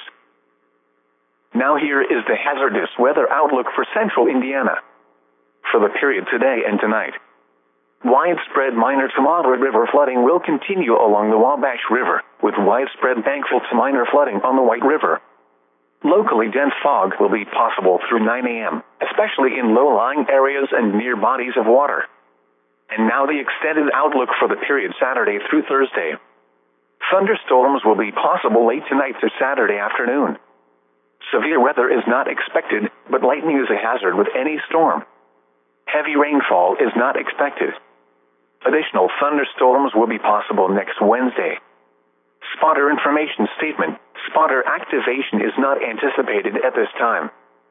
Now here is the hazardous weather outlook for central Indiana. For the period today and tonight. Widespread minor to moderate river flooding will continue along the Wabash River, with widespread bankful to minor flooding on the White River. Locally dense fog will be possible through 9 a.m., especially in low-lying areas and near bodies of water. And now the extended outlook for the period Saturday through Thursday. Thunderstorms will be possible late tonight to Saturday afternoon. Severe weather is not expected, but lightning is a hazard with any storm. Heavy rainfall is not expected. Additional thunderstorms will be possible next Wednesday. Spotter information statement. Spotter activation is not anticipated at this time.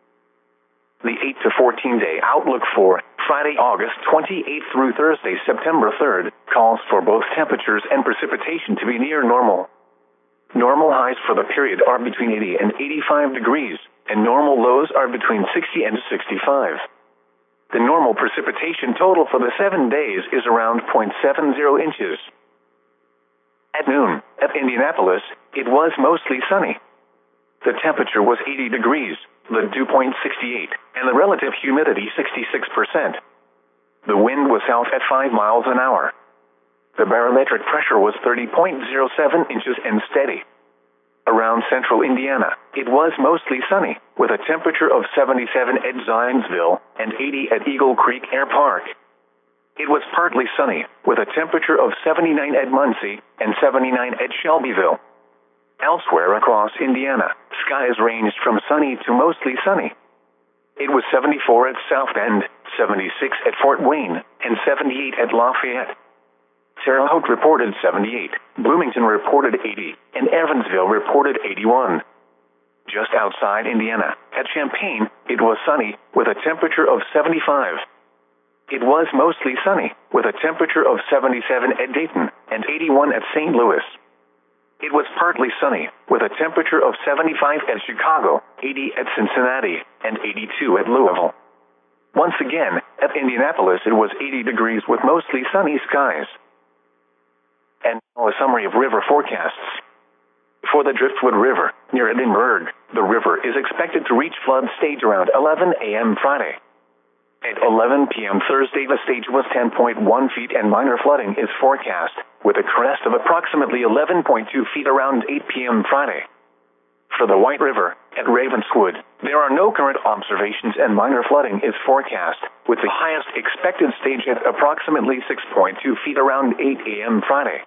The 8 to 14 day outlook for Friday, August 28th through Thursday, September 3rd, calls for both temperatures and precipitation to be near normal. Normal highs for the period are between 80 and 85 degrees, and normal lows are between 60 and 65. The normal precipitation total for the 7 days is around 0.70 inches. At noon, at Indianapolis, it was mostly sunny. The temperature was 80 degrees, the dew point 68, and the relative humidity 66%. The wind was south at 5 miles an hour. The barometric pressure was 30.07 inches and steady. Around central Indiana, it was mostly sunny, with a temperature of 77 at Zionsville and 80 at Eagle Creek Air Park. It was partly sunny, with a temperature of 79 at Muncie and 79 at Shelbyville. Elsewhere across Indiana, skies ranged from sunny to mostly sunny. It was 74 at South Bend, 76 at Fort Wayne, and 78 at Lafayette. Terre Haute reported 78, Bloomington reported 80, and Evansville reported 81. Just outside Indiana, at Champaign, it was sunny, with a temperature of 75. It was mostly sunny, with a temperature of 77 at Dayton, and 81 at St. Louis. It was partly sunny, with a temperature of 75 at Chicago, 80 at Cincinnati, and 82 at Louisville. Once again, at Indianapolis it was 80 degrees with mostly sunny skies. And now a summary of river forecasts. For the Driftwood River, near Edinburgh, the river is expected to reach flood stage around 11 a.m. Friday. At 11 p.m. Thursday, the stage was 10.1 feet and minor flooding is forecast, with a crest of approximately 11.2 feet around 8 p.m. Friday. For the White River, at Ravenswood, there are no current observations and minor flooding is forecast, with the highest expected stage at approximately 6.2 feet around 8 a.m. Friday.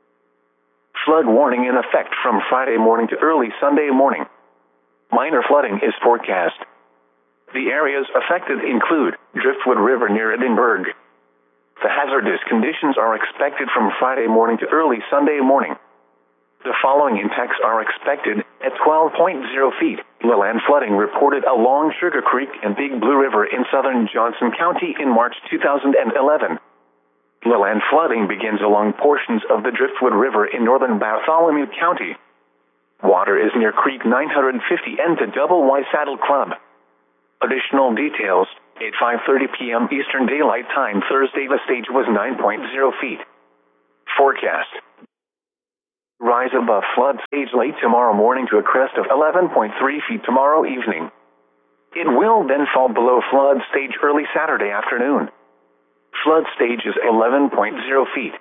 Flood warning in effect from Friday morning to early Sunday morning. Minor flooding is forecast. The areas affected include Driftwood River near Edinburgh. The hazardous conditions are expected from Friday morning to early Sunday morning. The following impacts are expected at 12.0 feet. Lowland flooding reported along Sugar Creek and Big Blue River in southern Johnson County in March 2011. Lowland flooding begins along portions of the Driftwood River in northern Bartholomew County. Water is near Creek 950 and to Double Y Saddle Club. Additional details, At 5:30 p.m. Eastern Daylight Time Thursday, the stage was 9.0 feet. Forecast. Rise above flood stage late tomorrow morning to a crest of 11.3 feet tomorrow evening. It will then fall below flood stage early Saturday afternoon. Flood stage is 11.0 feet.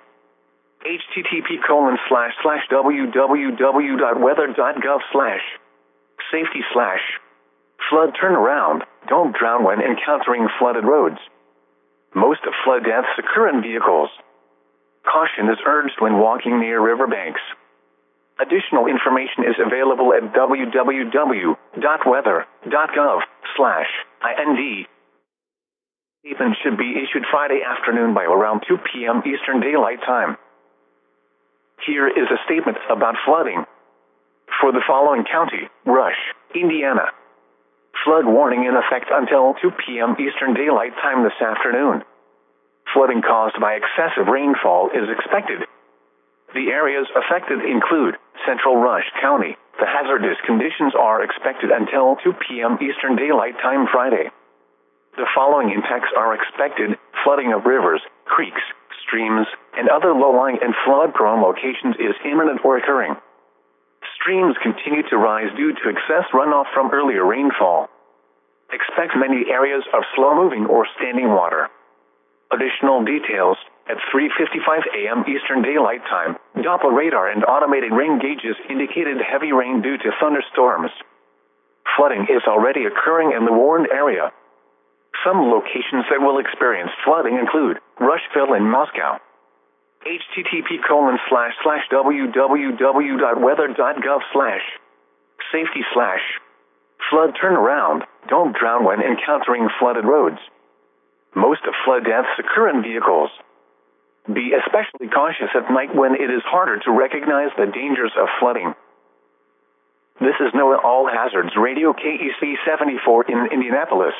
http://www.weather.gov/safety/flood turnaround. Don't drown when encountering flooded roads. Most of flood deaths occur in vehicles. Caution is urged when walking near riverbanks. Additional information is available at www.weather.gov/ind. Statement should be issued Friday afternoon by around 2 p.m. Eastern Daylight Time. Here is a statement about flooding. For the following county, Rush, Indiana. Flood warning in effect until 2 p.m. Eastern Daylight Time this afternoon. Flooding caused by excessive rainfall is expected. The areas affected include Central Rush County. The hazardous conditions are expected until 2 p.m. Eastern Daylight Time Friday. The following impacts are expected: flooding of rivers, creeks, streams, and other low-lying and flood-prone locations is imminent or occurring. Streams continue to rise due to excess runoff from earlier rainfall. Expect many areas of slow-moving or standing water. Additional details: at 3:55 a.m. Eastern Daylight Time, Doppler radar and automated rain gauges indicated heavy rain due to thunderstorms. Flooding is already occurring in the warned area. Some locations that will experience flooding include Rushville and Moscow. http://www.weather.gov/safety/flood turnaround. Don't drown when encountering flooded roads. Most of flood deaths occur in vehicles. Be especially cautious at night when it is harder to recognize the dangers of flooding. This is NOAA All Hazards Radio KEC 74 in Indianapolis.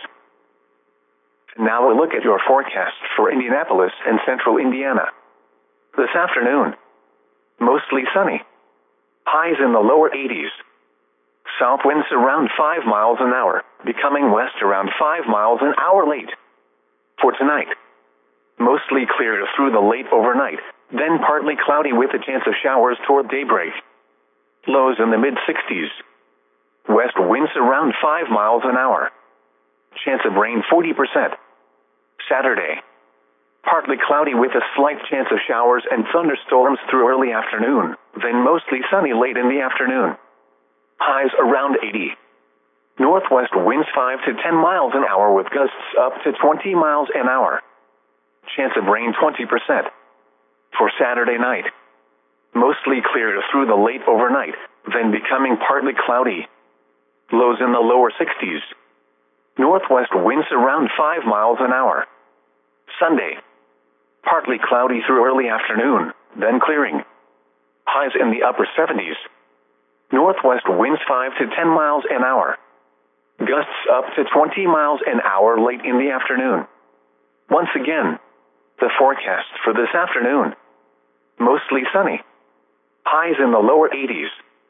Now a look at your forecast for Indianapolis and central Indiana. This afternoon, mostly sunny. Highs in the lower 80s. South winds around 5 miles an hour, becoming west around 5 miles an hour late. For tonight, mostly clear through the late overnight, then partly cloudy with a chance of showers toward daybreak. Lows in the mid-60s. West winds around 5 miles an hour. Chance of rain 40%. Saturday, partly cloudy with a slight chance of showers and thunderstorms through early afternoon, then mostly sunny late in the afternoon. Highs around 80. Northwest winds 5 to 10 miles an hour with gusts up to 20 miles an hour. Chance of rain 20%. For Saturday night, mostly clear through the late overnight, then becoming partly cloudy. Lows in the lower 60s. Northwest winds around 5 miles an hour. Sunday, partly cloudy through early afternoon, then clearing. Highs in the upper 70s. Northwest winds 5 to 10 miles an hour. Gusts up to 20 miles an hour late in the afternoon. Once again, the forecast for this afternoon. Mostly sunny. Highs in the lower 80s.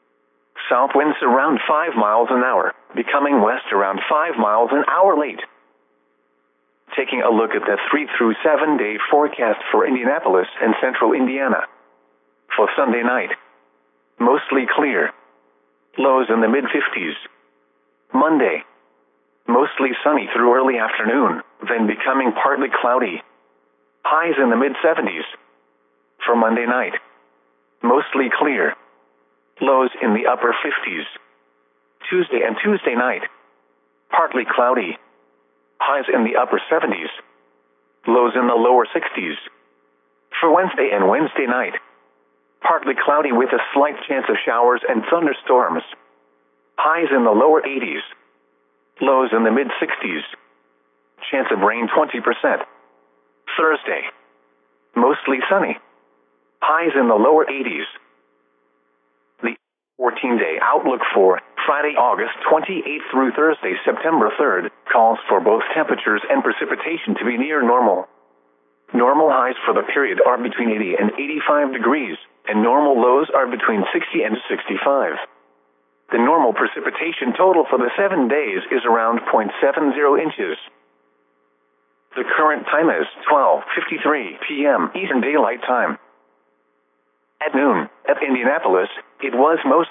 South winds around 5 miles an hour, becoming west around 5 miles an hour late. Taking a look at the 3 through 7 day forecast for Indianapolis and central Indiana. For Sunday night, mostly clear. Lows in the mid-50s. Monday, mostly sunny through early afternoon, then becoming partly cloudy. Highs in the mid-70s. For Monday night, mostly clear. Lows in the upper 50s. Tuesday and Tuesday night, partly cloudy. Highs in the upper 70s. Lows in the lower 60s. For Wednesday and Wednesday night, partly cloudy with a slight chance of showers and thunderstorms. Highs in the lower 80s. Lows in the mid-60s. Chance of rain 20%. Thursday, mostly sunny. Highs in the lower 80s. The 14-day outlook for Friday, August 28th through Thursday, September 3rd, calls for both temperatures and precipitation to be near normal. Normal highs for the period are between 80 and 85 degrees, and normal lows are between 60 and 65. The normal precipitation total for the 7 days is around 0.70 inches. The current time is 12:53 p.m. Eastern Daylight Time. At noon, at Indianapolis, it was mostly